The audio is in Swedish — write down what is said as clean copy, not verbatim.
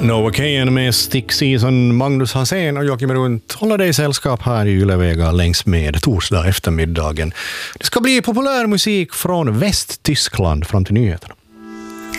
Novocaine med Stick Season, Magnus Hansén och Joakim Runt håller dig sällskap här i Ylevega längs med torsdag eftermiddagen. Det ska bli populär musik från Västtyskland fram till nyheterna.